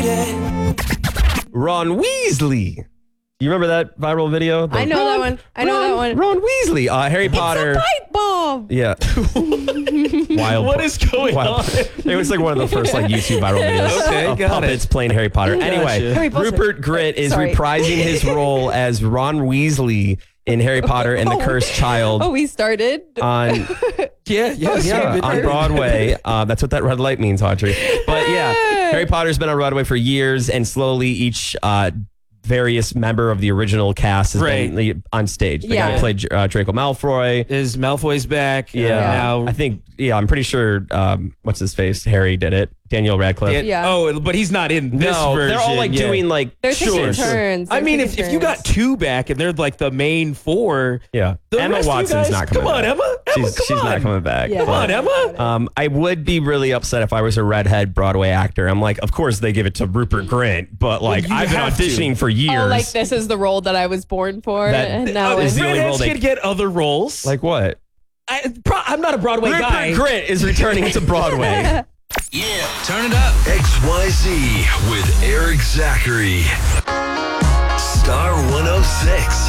Ron Weasley. You remember that viral video? I know that one. I know that one. Ron Weasley. Harry Potter. It's a pipe bomb. Yeah. Wild. What is going on? It was like one of the first like YouTube viral videos Okay, of got puppets playing Harry Potter. Anyway, Harry Potter. Rupert Grint is Sorry. reprising his role as Ron Weasley in Harry Potter and the Cursed Child Oh, we started. on on Broadway. That's what that red light means, Audrey. But yeah, Harry Potter's been on Broadway for years, and slowly each various member of the original cast has been on stage. The guy who played Draco Malfoy. Is Malfoy's back? Yeah. I think, I'm pretty sure, what's his face? Harry did it. Daniel Radcliffe. Yeah. Oh, but he's not in this version. They're all like doing like They're taking turns. I mean, if you got two back and they're like the main four. Yeah. the Emma rest of you Watson's guys- not coming Come on, back. Emma. She's not coming back. Yeah. Come on, Emma. I would be really upset if I was a redhead Broadway actor. I'm like, of course they give it to Rupert Grint, but like you I've been have to. auditioning for years. Oh, like this is the role that I was born for, and now is the only role Redheads they can get other roles. like what? I'm not a Broadway Rupert guy. Grint is returning to Broadway. Yeah, turn it up. XYZ with Eric Zachary. Star 106.